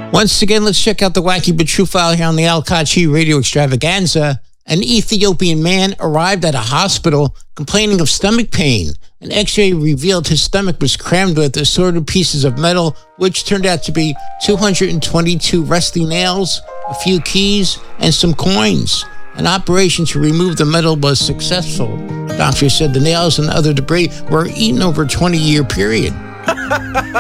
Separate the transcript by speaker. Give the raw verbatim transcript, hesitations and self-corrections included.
Speaker 1: Once again, let's check out the wacky but true file here on the Al Kachi Radio Extravaganza. An Ethiopian man arrived at a hospital complaining of stomach pain. An x-ray revealed his stomach was crammed with assorted pieces of metal, which turned out to be two hundred twenty-two rusty nails, a few keys, and some coins. An operation to remove the metal was successful. Doctors said the nails and other debris were eaten over a twenty-year period.